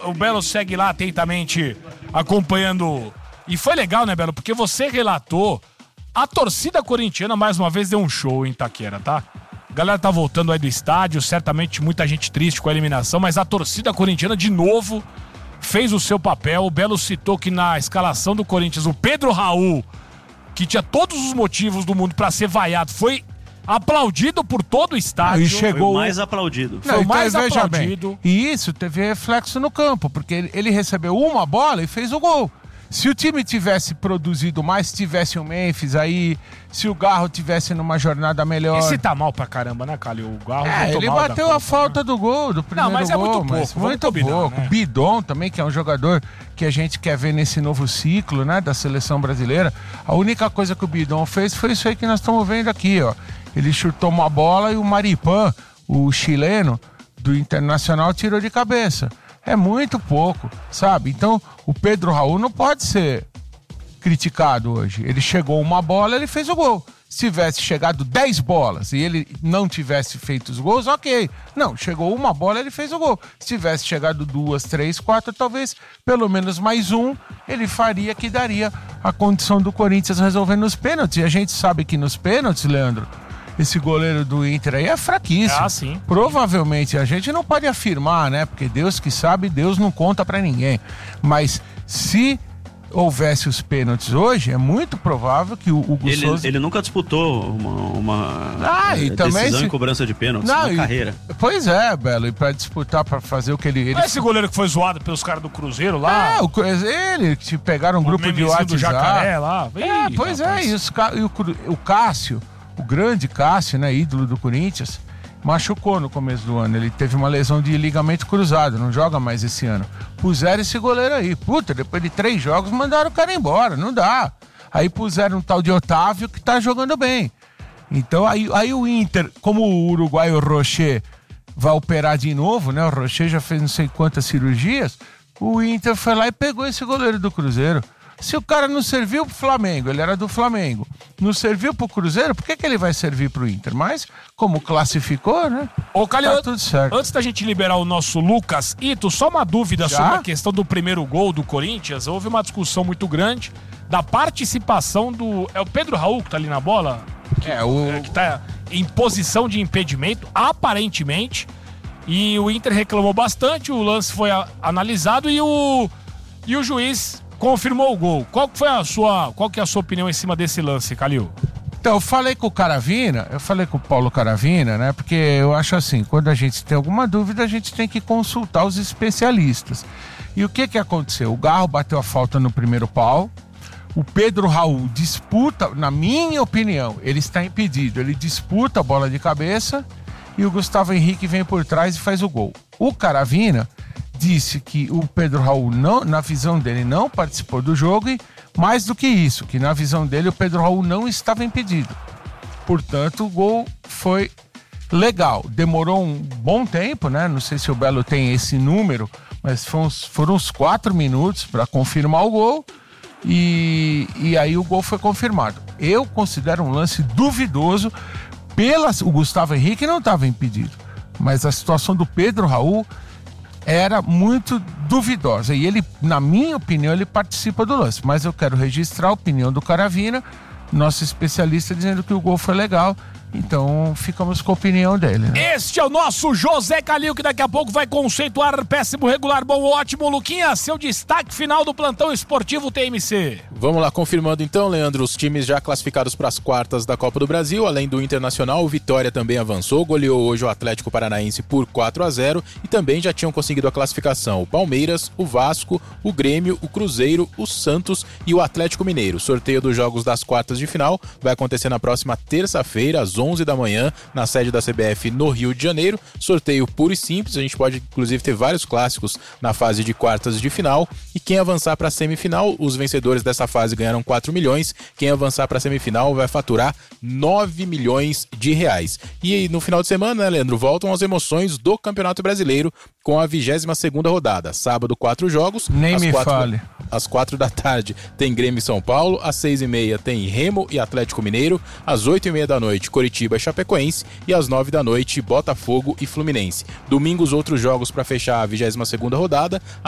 o Belo segue lá atentamente acompanhando. E foi legal, né, Belo? Porque você relatou, a torcida corintiana mais uma vez deu um show em Itaquera, tá? A galera tá voltando aí do estádio, certamente muita gente triste com a eliminação, mas a torcida corintiana de novo fez o seu papel. O Belo citou que na escalação do Corinthians, o Pedro Raul, que tinha todos os motivos do mundo pra ser vaiado, foi aplaudido por todo o estádio. E chegou Foi o mais aplaudido. Foi o mais veja aplaudido. Bem, e isso teve reflexo no campo, porque ele recebeu uma bola e fez o gol. Se o time tivesse produzido mais, tivesse o Memphis aí, se o Garro tivesse numa jornada melhor... Esse tá mal pra caramba, né, Calil? O Garro ele bateu a falta do gol, do primeiro gol. Não, mas é muito pouco. Muito pouco. Né? Bidon também, que é um jogador que a gente quer ver nesse novo ciclo, né, da seleção brasileira. A única coisa que o Bidon fez foi isso aí que nós estamos vendo aqui, ó. Ele chutou uma bola e o Maripan, o chileno do Internacional, tirou de cabeça. É muito pouco, sabe? Então, o Pedro Raul não pode ser criticado hoje. Ele chegou uma bola, ele fez o gol. Se tivesse chegado 10 bolas e ele não tivesse feito os gols, ok. Não, chegou uma bola, ele fez o gol. Se tivesse chegado 2, 3, 4, talvez pelo menos mais um, ele faria que daria a condição do Corinthians resolvendo os pênaltis. E a gente sabe que nos pênaltis, Leandro, esse goleiro do Inter aí é fraquíssimo. Ah, sim. Provavelmente, a gente não pode afirmar, né? Porque Deus que sabe, Deus não conta pra ninguém. Mas se houvesse os pênaltis hoje, é muito provável que o Hugo Souza... Ele nunca disputou uma e também decisão em cobrança de pênaltis na carreira. Pois é, Belo, e pra disputar, pra fazer o que ele... Não é esse goleiro que foi zoado pelos caras do Cruzeiro lá? Ele que pegaram um grupo de WhatsApp. Do Jacaré lá. Pois é, e o Cássio, o grande Cássio, né, ídolo do Corinthians, machucou no começo do ano. Ele teve uma lesão de ligamento cruzado, não joga mais esse ano. Puseram esse goleiro aí. Puta, depois de 3 jogos, mandaram o cara embora. Não dá. Aí puseram um tal de Otávio que tá jogando bem. Então, aí o Inter, como o uruguaio Rocher vai operar de novo, né? O Rocher já fez não sei quantas cirurgias. O Inter foi lá e pegou esse goleiro do Cruzeiro. Se o cara não serviu pro Flamengo, ele era do Flamengo, não serviu pro Cruzeiro, por que ele vai servir pro Inter? Mas, como classificou, né? Ô, Calil, tá tudo certo. Antes da gente liberar o nosso Lucas Ito, só uma dúvida sobre a questão do primeiro gol do Corinthians. Houve uma discussão muito grande da participação do... É o Pedro Raul que tá ali na bola? Que tá em posição de impedimento, aparentemente. E o Inter reclamou bastante, o lance foi analisado e o juiz confirmou o gol. Qual que é a sua opinião em cima desse lance, Calil? Então, eu falei com o Paulo Caravina, né? Porque eu acho assim, quando a gente tem alguma dúvida, a gente tem que consultar os especialistas. E o que aconteceu? O Garro bateu a falta no primeiro pau, o Pedro Raul disputa, na minha opinião, ele está impedido, ele disputa a bola de cabeça e o Gustavo Henrique vem por trás e faz o gol. O Caravina disse que o Pedro Raul, não, na visão dele, não participou do jogo e, mais do que isso, que na visão dele o Pedro Raul não estava impedido. Portanto, o gol foi legal. Demorou um bom tempo, né? Não sei se o Belo tem esse número, mas foram uns 4 minutos para confirmar o gol e aí o gol foi confirmado. Eu considero um lance duvidoso. O Gustavo Henrique não estava impedido, mas a situação do Pedro Raul era muito duvidosa. E ele, na minha opinião, ele participa do lance. Mas eu quero registrar a opinião do Caravina, nosso especialista, dizendo que o gol foi legal. Então, ficamos com a opinião dele, né? Este é o nosso José Calil, que daqui a pouco vai conceituar péssimo, regular, bom, ótimo. Luquinha, seu destaque final do plantão esportivo TMC. Vamos lá, confirmando então, Leandro, os times já classificados para as quartas da Copa do Brasil. Além do Internacional, o Vitória também avançou, goleou hoje o Atlético Paranaense por 4-0 e também já tinham conseguido a classificação o Palmeiras, o Vasco, o Grêmio, o Cruzeiro, o Santos e o Atlético Mineiro. O sorteio dos jogos das quartas de final vai acontecer na próxima terça-feira, às 11 da manhã, na sede da CBF no Rio de Janeiro. Sorteio puro e simples, a gente pode inclusive ter vários clássicos na fase de quartas de final e quem avançar para a semifinal, os vencedores dessa fase ganharam 4 milhões, quem avançar para a semifinal vai faturar 9 milhões de reais. E aí, no final de semana, né, Leandro, voltam as emoções do Campeonato Brasileiro com a 22ª rodada. Sábado, 4 jogos. Fale. Às 4 da tarde tem Grêmio e São Paulo, às 6h30 tem Remo e Atlético Mineiro, às 8h30 da noite Coritiba e Chapecoense e às 9 da noite Botafogo e Fluminense. Domingo os outros jogos para fechar a 22ª rodada.